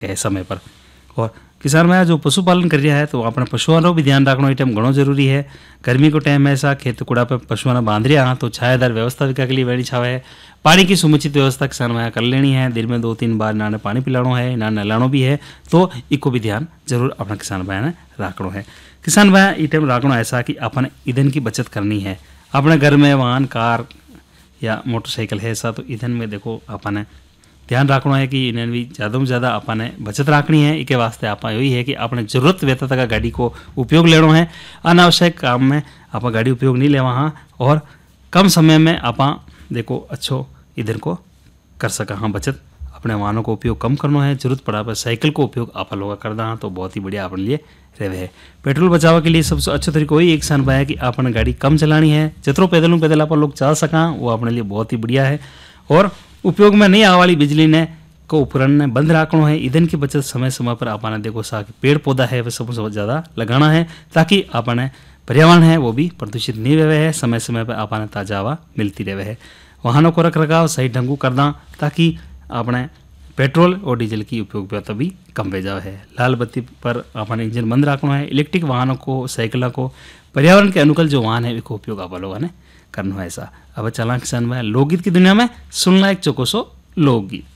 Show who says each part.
Speaker 1: है समय पर। और किसान भाई जो पशुपालन कर रहा है तो अपने पशुओं रो भी ध्यान रखना ये टाइम घणो जरूरी है। गर्मी को टाइम में ऐसा खेत कूड़ा पे पशुओं ने बांध रहा तो छायादार व्यवस्था भी के लिए वेड़ी छावे है। पानी की समुचित व्यवस्था किसान भाई कर लेनी है। दिन में 2-3 बार इन्होंने पानी पिलाना है, इन्होंने नहलाना भी है, तो इको भी ध्यान जरूर अपना किसान भाई ने रखना है। किसान भाई ये टाइम रखना ऐसा कि अपन ईंधन की बचत करनी है। अपने घर में वाहन कार या मोटरसाइकिल है ऐसा तो ईंधन में देखो अपन ध्यान रखना है कि इन्हें भी ज़्यादा से ज़्यादा अपन बचत रखनी है। इसके वास्ते आप यही है कि अपने जरूरत व्यता तक गाड़ी को उपयोग लेना है। अनावश्यक काम में आप गाड़ी उपयोग नहीं लेवा हाँ, और कम समय में आप देखो अच्छो ईंधन को कर सका हाँ बचत। अपने वाहनों को उपयोग कम करना है, जरूरत पड़ा पर साइकिल को उपयोग आप लोग करना हाँ तो बहुत ही बढ़िया अपने लिए रहे है। पेट्रोल बचाव के लिए सबसे अच्छा तरीका वही एक सान पाया कि अपन गाड़ी कम चलानी है। जितनो पैदल आप लोग चल सका वो अपने लिए बहुत ही बढ़िया है। और उपयोग में नहीं आने वाली बिजली ने को उपकरण ने बंद रखना है। ईंधन की बचत समय समय पर आपने देखो सा कि पेड़ पौधा है वह सबसे ज़्यादा लगाना है ताकि आपने पर्यावरण है वो भी प्रदूषित नहीं रहे है। समय समय पर आपने ताज़ा हवा मिलती रहे है। वाहनों को रख रखाव सही ढंगू करना ताकि आपने पेट्रोल और डीजल की उपयोगिता भी कम हो जाए है। लाल बत्ती पर अपने इंजन बंद रखना है। इलेक्ट्रिक वाहनों को साइकिलों को पर्यावरण के अनुकूल जो वाहन है इसको उपयोग आप लोगों ने करना है ऐसा। अब चला किसान में लोकगीत की दुनिया में सुनना एक चौकोसो लोकगीत।